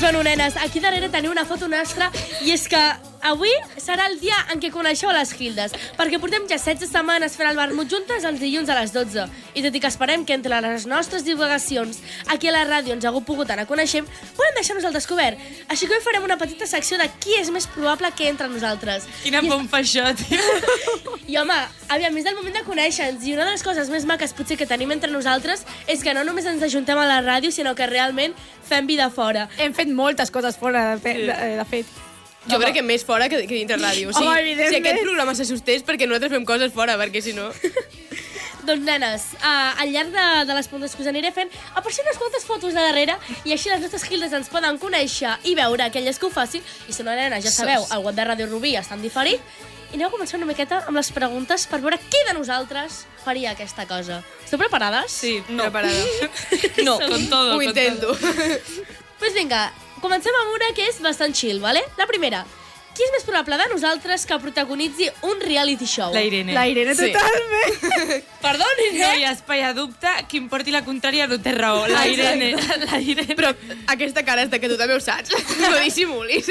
bueno, nenes, aquí darrere teniu una foto nostra i és que avui serà el dia en què coneixeu a les Hildes, perquè portem ja 16 setmanes fent el vermut juntes els dilluns a les 12. I tot i que esperem que entre les nostres divagacions aquí a la ràdio ens hagueu pogut anar coneixent, podem deixar-nos al descobert. Així que avui farem una petita secció de qui és més probable que entre nosaltres. Quina por em fa això, tio. I home, aviam, és del moment de conèixer-nos i una de les coses més maques potser que tenim entre nosaltres és que no només ens ajuntem a la ràdio, sinó que realment fem vida fora. Hem fet moltes coses fora, de fet. Jo crec que més fora que dintre ràdio. O sigui, Home, evidentment. si aquest programa se sostés, perquè nosaltres fem coses fora, perquè si no... Doncs, nenes, al llarg de les puntes que us aniré fent, apareixen unes quantes fotos de darrere i així les nostres Hildes ens poden conèixer i veure aquelles que ho facin. I si no, nenes, ja sabeu, el web de Ràdio Rubí està en diferit. I aneu a començar una miqueta amb les preguntes per veure qui de nosaltres faria aquesta cosa. Esteu preparades? Sí, No. Preparada. No, con todo. Ho intento. Pues vinga, comencem amb una que és bastant chill, ¿vale? La primera. Qui és més probable de nosaltres que protagonitzi un reality show? La Irene. La Irene, Sí. totalment. Perdó, No Irene? hi ha espai a dubte, qui em porti la contrària no té raó. La Irene. La Irene. Però aquesta cara és de que tu també ho saps. No dissimulis.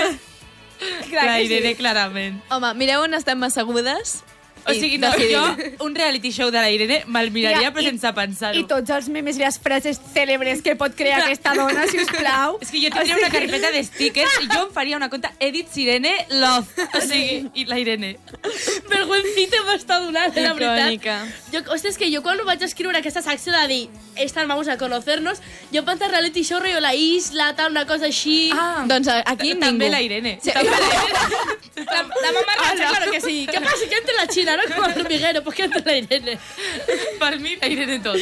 La Irene, clarament. Home, mireu on estem assegudes. O sigui, no, jo un reality show de la Irene me'l miraria, però sense pensar-ho. I tots els memes i les frases cèlebres que pot crear aquesta dona, si us plau. És que jo tindria una carpeta de stickers i jo em faria una conta Edith Sirene Love. O sigui, i la Irene. Vergüencita m'està donant, la veritat. Icònica. Hòstia, és que jo quan vaig escriure aquesta secció de dir estas vamos a conocernos, jo pensava reality show, rollo la isla, tal, una cosa així. Ah, Doncs aquí ningú. també la Irene. Sí. També la Irene. La mamá Racha, claro que sí. ¿Qué pasa? Que entre la China, ¿no? Como el hormiguero, pues que entre la Irene. Per mi, la Irene tot.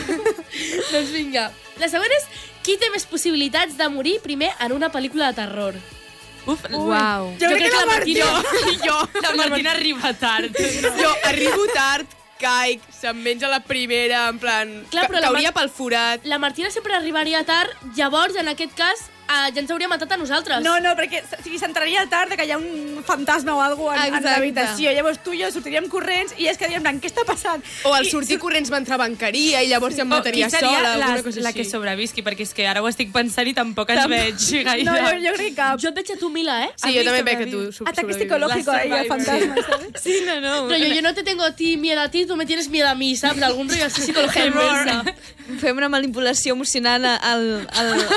Doncs vinga. La següent és, qui té més possibilitats de morir primer en una pel·lícula de terror? Uf, Uau. Jo crec que la Martina... Jo. la Martina arriba tard. Jo arribo tard, caic, se'm menja la primera, en plan... Clar, però la cauria pel forat. La Martina sempre arribaria tard, llavors, en aquest cas, ja ens hauria matat a nosaltres. No, perquè s'entraria tard que hi ha un fantasma o alguna cosa en Exacte. l'habitació. Llavors tu i jo sortiríem corrents i és que diríem, què està passant? O al sortir corrents m'entra banqueria i llavors ja em mataria qui seria sola, alguna cosa la així. que sobrevisqui? Perquè és que ara ho estic pensant i tampoc ens veig gaire. No, jo crec que cap. Jo et veig a tu, Mila, ¿eh? Sí, jo també veig que tu Ataque sobrevius. psicológico La ahí al survivor. fantasma, ¿sabes? Sí, no. Rollo, yo no te tengo a ti miedo a ti, tú me tienes miedo a mí, ¿sabes? Algún rollo así psicología inversa. Fem una manipulació emocional al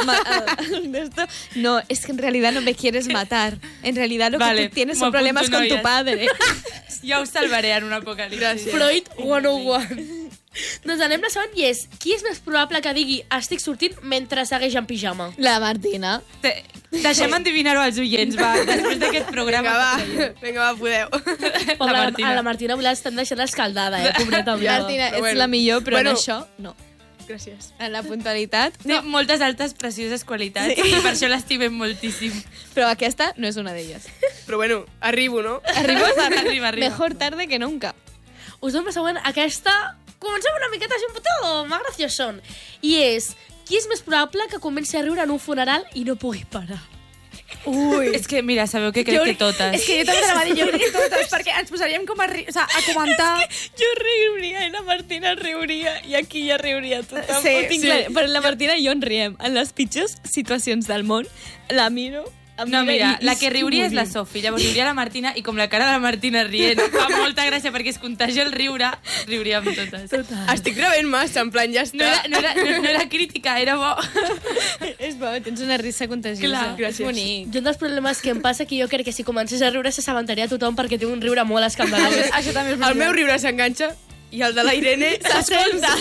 d'esto. No, es que en realidad no me quieres matar. En realidad lo Vale, que tú tienes m'ho son problemas apunto, con tu noies. padre. Ja us salvaré en un apocalipsi. Gràcies. Freud 101. Doncs anem la següent i és, qui és més probable que digui estic sortint mentre segueix en pijama? La Martina. Deixem endivinar-ho als oients, va. Després d'aquest programa. Vinga, va, podeu. Pobre, Martina. a la Martina avui l'estan deixant escaldada, pobreta. Martina, ets bueno. la millor, però Bueno. en això, no. Gràcies. En la puntualitat, Té moltes altes, precioses qualitats i per això l'estimem moltíssim. però aquesta no és una d'elles. Però bueno, arribo, no? Arriba. Mejor tarde que nunca. Us dono la següent, aquesta... Comencem una miqueta així un puto más graciosón. I és, qui és més probable que comenci a riure en un funeral i no pugui parar? Ui. És que, mira, sabeu que crec que totes. És que jo també te la va dir, jo crec que totes, perquè ens posaríem com a comentar... Jo riuria i la Martina riuria i aquí ja riuria tothom. Sí, Ho tinc clar. Però la Martina i jo en riem. En les pitjors situacions del món, la miro... No, mira, la que riuria és la Sofi, llavors riuria la Martina i com la cara de la Martina rient fa molta gràcia perquè es contagia el riure, riuríem totes. Estic rebent massa, en plan, ja està. No era crítica, era bo. És bo, tens una risa contagiosa. Clar, és gràcies. bonic. Jo un dels problemes que em passa que jo crec que si comencés a riure s'assabentaria tothom perquè té un riure molt escandalós. Això també és El meu riure s'enganxa i el de la Irene s'escolta.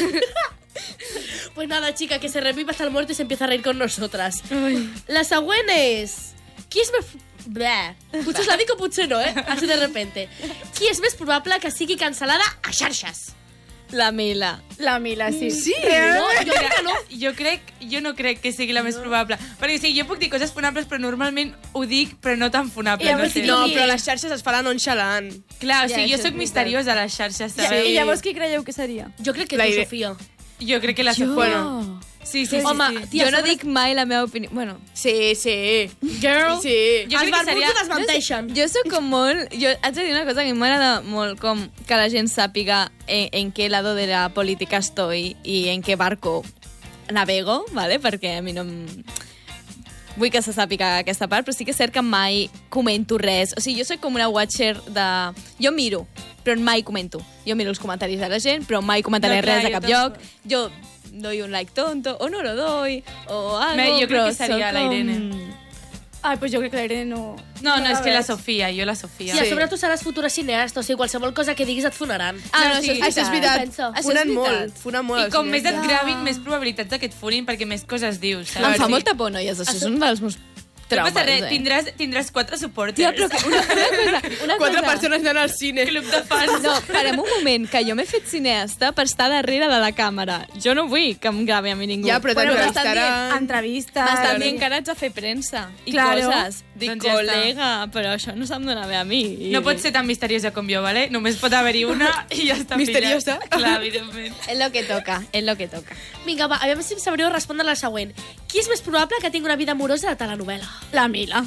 Pues nada, chica, que se reviva hasta el muerto y se empieza a reír con nosotras. La següent és... Qui és més... Bleh. Potser us la dic o potser no, Així de repente. Qui és més probable que sigui cancel·lada a xarxes? La Mila. La Mila, sí. Sí. No, jo crec que no. Jo no crec que sigui la més probable. Perquè sí, jo puc dir coses funables, però normalment ho dic, però no tan funables. I No llavors sé. No, però a les xarxes es fa la nonchalant. Clar, o Ja, sigui, jo això és sóc misteriosa a les xarxes, sabeu? I llavors qui creieu que seria? Jo crec que La tu, Irene. Sofia. Jo crec que la Sofi... Bueno. Sí. Home, tia, Jo no sobre- dic mai la meva opinió. Bueno, Sí. Girl, Sí. Jo els crec que seria... barbuts ho desmenteixen. jo sóc com molt... Jo haig de dir una cosa que m'agrada molt, com que la gent sàpiga en qué lado de la política estoy y en qué barco navego, ¿vale? Perquè a mi no... vull que se sàpiga aquesta part, però sí que és cert que mai comento res. O sigui, jo soc com una watcher de... Jo miro, però mai comento. Jo miro els comentaris de la gent, però mai comentaré res de cap lloc. Jo doy un like tonto, o no lo doy, o algo, jo crec que seria la Irene. Ai, pues jo crec que la Irene no... No, és que la Sofia, jo la Sofia. I a sobre tu seràs futura cineasta, o sigui, qualsevol cosa que diguis et fonaran. Això és veritat. Funen molt. I com més et gravin, més probabilitats que et funin, perquè més coses dius. Em fa molta por, noies, això és un dels meus traumes. No passa res, tindràs 4 supporters. Tia, però una 4 persones anant al cine. Club de fans. No, parem un moment, que jo m'he fet cineasta per estar darrere de la càmera. Jo no vull que em gravi a mi ningú. Ja, però t'entrevistaran. Entrevistes... M'estan dient que ara haig de fer premsa i coses. Dic, Doncs ja col·lega, però això no se'm dona bé a mi. No pot ser tan misteriosa com jo, ¿vale? Només pot haver-hi una i ja està. Misteriosa? Clar, evidentment. És lo que toca, és lo que toca. Vinga, va, a veure si em sabríeu respondre la següent. Qui és més probable que tingui una vida amorosa de telenovela? La Mila.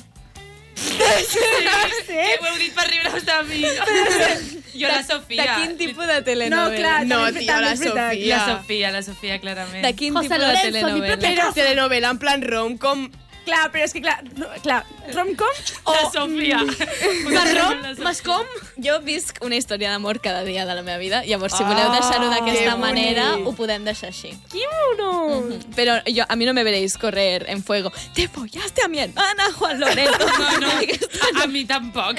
Que ho heu dit per riure-us de mi. Jo la Sofia. De quin tipus de telenovela? No, clar, No, també- tia, la també és veritat. Sofia. La Sofia, clarament. De quin José tipus de Lorenzo, mi telenovela? propia Telenovela, en plan rom-com. Clar, però és que clar, rom-com La Sofia. Marró? Mascom? Jo visc una història d'amor cada dia de la meva vida, llavors si voleu deixar-ho d'aquesta que manera, bonic. ho podem deixar així. Qui mono? Però a mi no me veréis correr en fuego. Te follaste a mi hermana, Juan Lorenzo. A mi tampoc.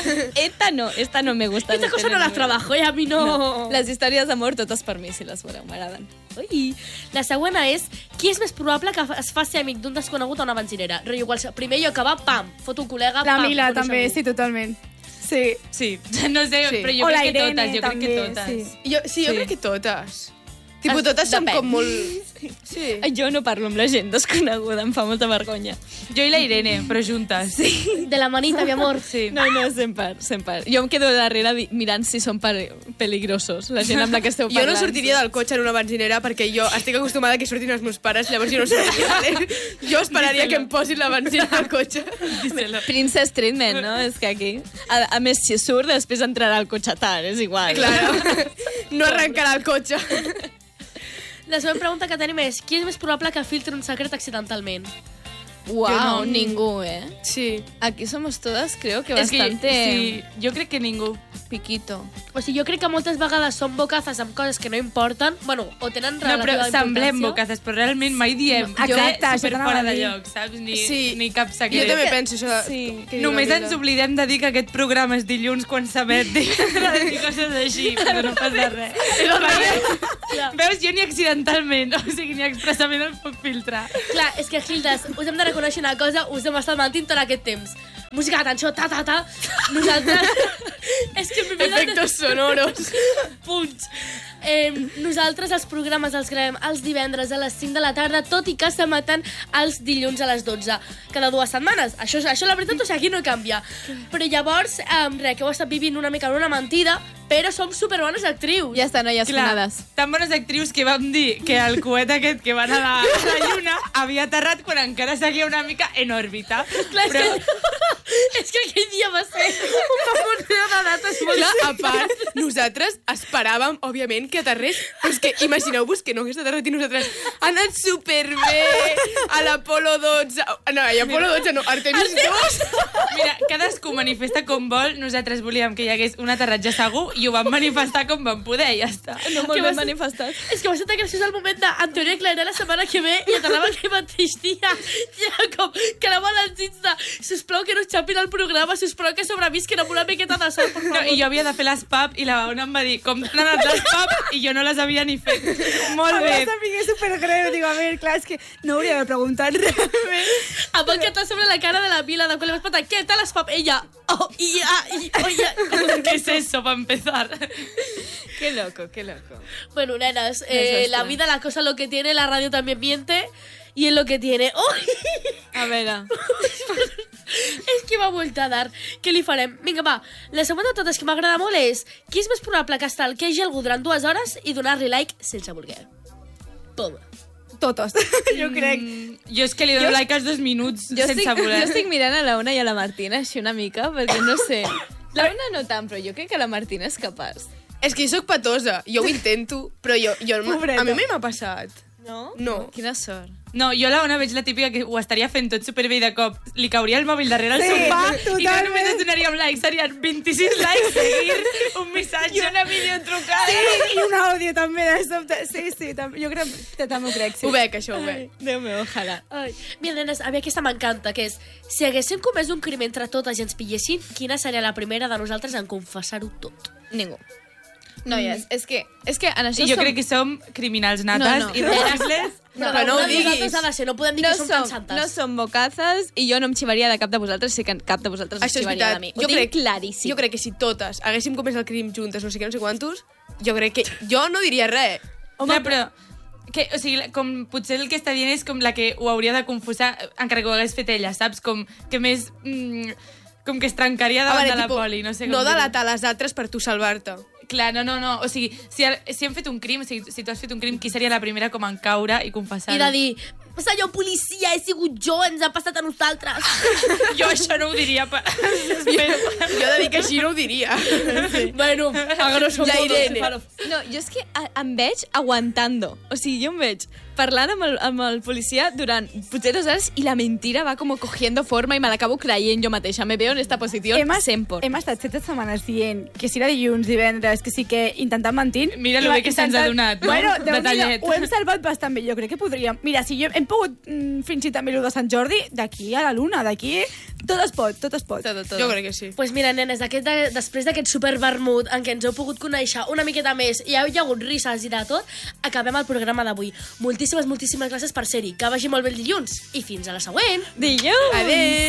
Esta no me gusta. Esta cosa no la trabajo, a mi no. Les històries d'amor totes per mi, si les voleu, m'agraden. Ui. La següent és, qui és més probable que es faci amic d'un desconegut a una benzinera? Rotllo, primer jo acabar, pam, foto un col·lega, La pam. Mila foto també, segur. sí, totalment. Sí. Sí, no sé, Sí. però jo O la crec que Irene, totes, jo crec que també, totes. sí. Jo crec que totes. Tipo, totes són Depèn. com molt... Sí. Jo no parlo amb la gent desconeguda, em fa molta vergonya. Jo i la Irene, però juntes. Sí. De la manita, mi amor. Sí. No, sempre. Jo em quedo darrere mirant si són peligrosos, la gent amb la que esteu Jo parlant. no sortiria del cotxe en una benzinera perquè jo estic acostumada a que surtin els meus pares, llavors jo no sortiria. Vale? Jo esperaria que em posin la benzina al cotxe. Princess Treatment, no? És que aquí... A més, si surt, després entrarà al cotxe tard, és igual. Claro. No arrencarà el cotxe. La següent pregunta que tenim és, qui és més probable que filtri un secret accidentalment? Uau, ningú, eh? Sí. Aquí somos todas, creo que És que, bastante sí, jo crec que ningú. piquito. O sigui, jo crec que moltes vegades són bocazes amb coses que no importen, bueno, o tenen No, relativa però semblem importància. bocazes, però realment mai diem Exacte, això super t'anava fora a de dir. lloc, saps? Ni, Sí. ni cap Jo secret. també penso això. Sí. que diu Només la ens Mila. oblidem de dir que aquest programa és dilluns quan s'emet divendres i coses així, però no passa res. Veus, jo ni accidentalment, o sigui, ni expressament el puc filtrar. Clar, és que, Gildes, us hem de reconèixer una cosa, us hem estat mentint tot aquest temps. Música de tensió, ta. Nosaltres... és que en primer lloc... Efectos sonoros. Punts. Nosaltres els programes els gravem els divendres a les 5 de la tarda, tot i que s'emeten els dilluns a les 12. Cada 2 setmanes. Això la veritat, o sigui, aquí no canvia. Però llavors, res, que heu estat vivint una mica en una mentida, però som superbones actrius. Ja està, noies fonades. Tan bones actrius que vam dir que el coet aquest que va anar a la Lluna havia aterrat quan encara seguia una mica en òrbita. Clar, és que aquell dia va ser un mamoneo de dates molt... Clar, a part, nosaltres esperàvem, òbviament, que aterrés. Però és que imagineu-vos que no hagués aterrat i nosaltres ha anat superbé a l'Apolo 12. No, i Apolo 12 no, Artemis 2. Mira, cadascú manifesta com vol. Nosaltres volíem que hi hagués un aterratge segur i ho vam manifestar com vam poder, ja està. No molt ben manifestat. És que va ser tan graciós el moment de en teoria aclarirà la setmana que ve i aterrava aquell mateix dia. I era com que anava als dits de sisplau que no xapin el programa, sisplau que sobrevisquin amb una miqueta de sort, per No, favor. i jo havia de fer les pub i la Ona em va dir com han anat les pub i jo no les havia ni fet. Molt A mi bé. també és supergreu. Digo, a ver, clar, és que no hauria de preguntar realment. Em va encantar sobre la cara de la Mila, de quan li vas preguntar, què tal les pap? Ella, ¿Qué es eso, para empezar? Qué loco, qué loco. Bueno, nenas, Desastre. la vida, la cosa, lo que tiene, la radio también miente, y es lo que tiene... ¡Uy! A veure... És que m'ha vuelto a dar. Què li farem? Vinga, va. La següent de totes que m'agrada molt és qui és més probable que stalkegi algú durant 2 hores i donar-li like sense voler. Pum. Totes, jo crec. Jo és que li dono like als 2 minuts sense voler. Jo estic mirant a la Ona i a la Martina així una mica, perquè no sé... La Ona no tant, però jo crec que la Martina és capaç. És que jo soc patosa, jo ho intento, però jo Pobreta. a mi mai m'ha passat. No? No. Quina sort. No, jo la Ona veig la típica que ho estaria fent tot superbé i de cop li cauria el mòbil darrere el Sí, sofà i no totalment. només ens donaríem like, serien 26 likes, seguir, un missatge. I una videotrucada. Sí, i un àudio també de sobte. Sí, jo crec que també ho crec, sí. Ho veig, això, ho veig. Déu meu, ojalà. Ai. Mira, nenes, a mi aquesta m'encanta, que és, si haguéssim comès un crim entre totes i ens pillessin, quina seria la primera de nosaltres en confessar-ho tot? Ningú. Noies, és que en això I jo crec que som criminals nates No, no. i rebasles. Però no ho una de diguis. nosaltres ha de ser, no podem dir que som tan santes. no som bocazes i jo no em xivaria de cap de vosaltres, sé que cap de vosaltres es Això és xivaria veritat. de mi. Ho tinc claríssim. Jo crec que si totes haguéssim comès el crim juntes, no sé què, no sé quantos, jo crec que jo no diria res. Home, però... Que, o sigui, com potser el que està dient és com la que ho hauria de confessar encara que ho hagués fet ella, saps? Com que més... com que es trencaria davant de la poli, no sé com no dir-ho. delatar les altres per tu salvar-te. Clar, no. O sigui, si hem fet un crim, o sigui, si tu has fet un crim, qui seria la primera com en caure i confessar-ho? I de dir, senyor policia, he sigut jo, ens ha passat a nosaltres. Jo això no ho diria. Jo he de dir que així no ho diria. Bueno, no som La todos, Irene. Stefano. No, jo és que em veig aguantando. O sigui, jo em veig parlant amb el policia durant potser 2 hores i la mentira va com cogiendo forma i me l'acabo creient jo mateixa. Me veo en esta posició 100%. Hem estat 7 setmanes dient que si era dilluns, divendres, que sí que intentant mentir. Mira lo bé que se'ns ha donat, no? Bueno, Detallet. ho hem salvat bastant bé. Jo crec que podríem... Mira, si hem pogut fingir també el de Sant Jordi, d'aquí a la Luna, d'aquí... Tot es pot. Tot. Jo crec que sí. Pues mira, nenes, després d'aquest supervermut en què ens heu pogut conèixer una miqueta més i hi ha hagut risses i de tot, acabem el programa d'avui. Moltíssimes gràcies per ser-hi. Que vagi molt bé el dilluns. I fins a la següent. Dilluns! Adéu!